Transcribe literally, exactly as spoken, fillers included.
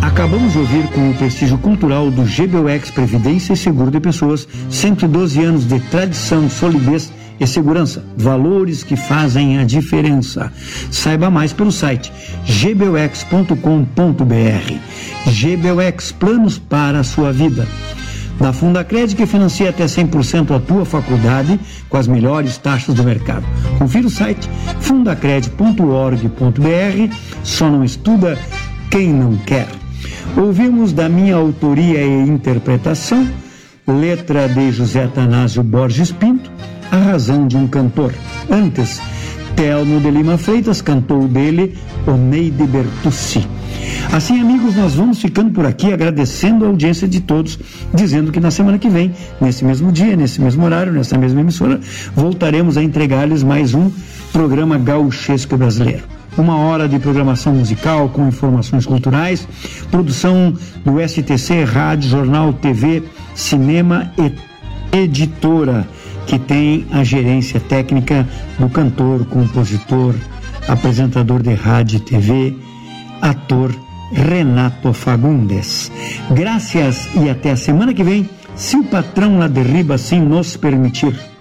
Acabamos de ouvir com o prestígio cultural do G B U X Previdência e Seguro de Pessoas, cento e doze anos de tradição, solidez e segurança, valores que fazem a diferença. Saiba mais pelo site g b u x ponto com ponto b r. G B U X, planos para a sua vida. Da Fundacred, que financia até cem por cento a tua faculdade com as melhores taxas do mercado. Confira o site fundacred ponto org ponto b r. Só não estuda quem não quer. Ouvimos da minha autoria e interpretação, letra de José Atanásio Borges Pinto, A Razão de um Cantor. Antes, Telmo de Lima Freitas cantou dele Oneide Bertucci. Assim, amigos, nós vamos ficando por aqui, agradecendo a audiência de todos, dizendo que na semana que vem, nesse mesmo dia, nesse mesmo horário, nessa mesma emissora, voltaremos a entregar-lhes mais um programa gauchesco brasileiro. Uma hora de programação musical com informações culturais, produção do S T C, Rádio, Jornal, T V, Cinema e Editora, que tem a gerência técnica do cantor, compositor, apresentador de rádio e T V, ator Renato Fagundes. Graças e até a semana que vem, se o patrão lá de riba assim nos permitir.